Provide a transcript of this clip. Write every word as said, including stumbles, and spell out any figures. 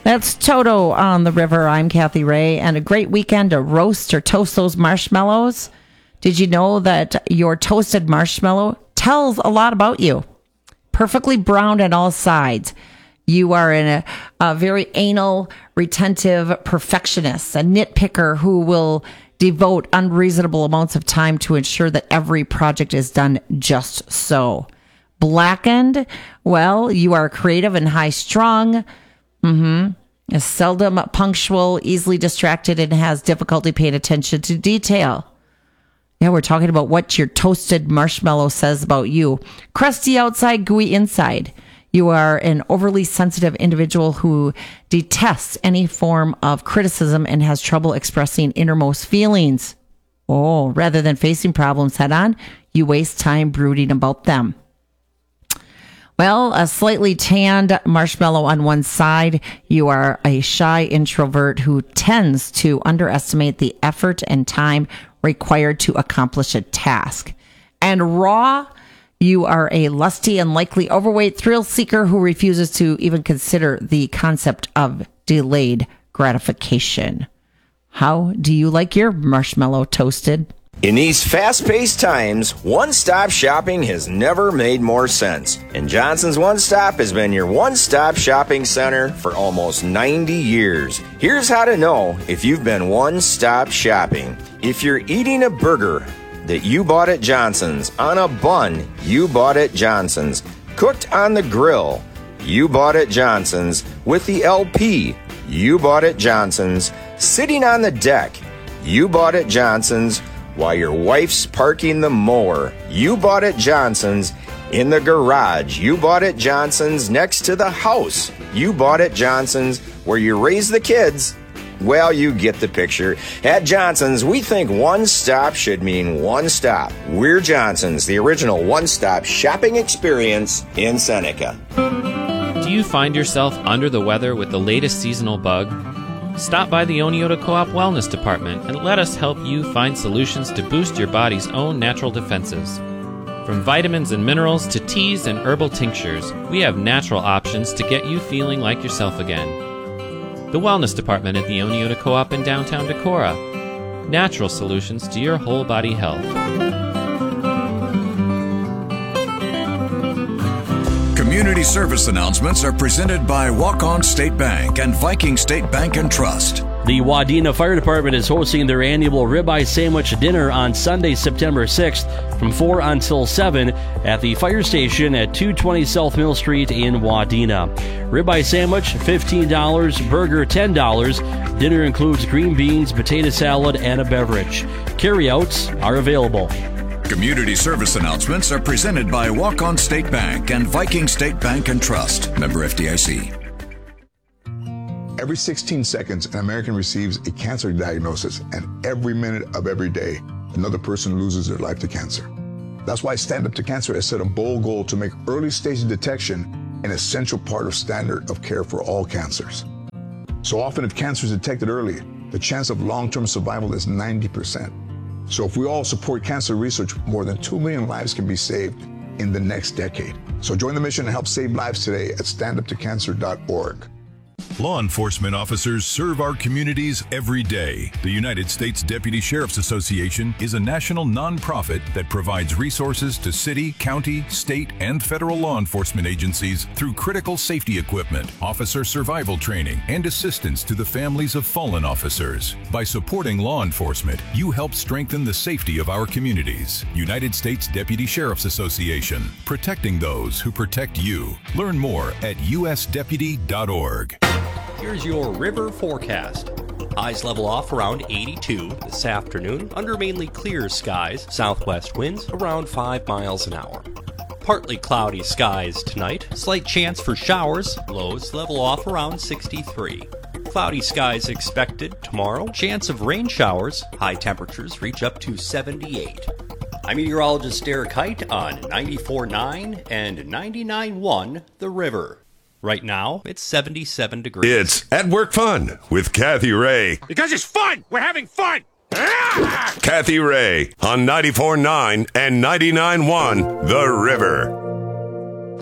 That's Toto on the River. I'm Kathy Ray, and a great weekend to roast or toast those marshmallows. Did you know that your toasted marshmallow tells a lot about you? Perfectly browned on all sides. You are in a, a very anal, retentive perfectionist, a nitpicker who will devote unreasonable amounts of time to ensure that every project is done just so. Blackened, well, you are creative and high-strung. Mm-hmm. Is seldom punctual, easily distracted, and has difficulty paying attention to detail. Yeah, we're talking about what your toasted marshmallow says about you. Crusty outside, gooey inside. You are an overly sensitive individual who detests any form of criticism and has trouble expressing innermost feelings. Oh, rather than facing problems head on, you waste time brooding about them. Well, a slightly tanned marshmallow on one side. You are a shy introvert who tends to underestimate the effort and time required to accomplish a task. And raw, you are a lusty and likely overweight thrill seeker who refuses to even consider the concept of delayed gratification. How do you like your marshmallow toasted? In these fast-paced times, one-stop shopping has never made more sense. And Johnson's One Stop has been your one-stop shopping center for almost ninety years. Here's how to know if you've been one-stop shopping. If you're eating a burger that you bought at Johnson's, on a bun you bought at Johnson's, cooked on the grill you bought at Johnson's, with the L P you bought at Johnson's, sitting on the deck you bought at Johnson's, while your wife's parking the mower you bought at Johnson's, in the garage you bought at Johnson's, next to the house you bought at Johnson's, where you raise the kids. Well, you get the picture. At Johnson's, we think one stop should mean one stop. We're Johnson's, the original one-stop shopping experience in Seneca. Do you find yourself under the weather with the latest seasonal bug? Stop by the Oneota Co-op Wellness Department and let us help you find solutions to boost your body's own natural defenses. From vitamins and minerals to teas and herbal tinctures, we have natural options to get you feeling like yourself again. The Wellness Department at the Oneota Co-op in downtown Decorah. Natural solutions to your whole body health. Community service announcements are presented by Walk-On State Bank and Viking State Bank and Trust. The Wadena Fire Department is hosting their annual ribeye sandwich dinner on Sunday, September sixth from four until seven at the fire station at two twenty South Mill Street in Wadena. Ribeye sandwich, fifteen dollars, burger, ten dollars. Dinner includes green beans, potato salad, and a beverage. Carryouts are available. Community service announcements are presented by Walk-On State Bank and Viking State Bank and Trust. Member F D I C. Every sixteen seconds, an American receives a cancer diagnosis, and every minute of every day, another person loses their life to cancer. That's why Stand Up to Cancer has set a bold goal to make early stage detection an essential part of standard of care for all cancers. So often, if cancer is detected early, the chance of long-term survival is ninety percent. So if we all support cancer research, more than two million lives can be saved in the next decade. So join the mission and help save lives today at stand up to cancer dot org. Law enforcement officers serve our communities every day. The United States Deputy Sheriff's Association is a national nonprofit that provides resources to city, county, state, and federal law enforcement agencies through critical safety equipment, officer survival training, and assistance to the families of fallen officers. By supporting law enforcement, you help strengthen the safety of our communities. United States Deputy Sheriff's Association, protecting those who protect you. Learn more at u s deputy dot org. Here's your river forecast. Highs level off around eighty-two this afternoon under mainly clear skies, southwest winds around five miles an hour. Partly cloudy skies tonight, slight chance for showers, lows level off around sixty-three. Cloudy skies expected tomorrow, chance of rain showers, high temperatures reach up to seventy-eight. I'm meteorologist Derek Height on ninety-four point nine and ninety-nine point one The River. Right now, it's seventy-seven degrees. It's At Work Fun with Kathy Ray. Because it's fun! We're having fun! Kathy Ray on ninety-four point nine and ninety-nine point one The River.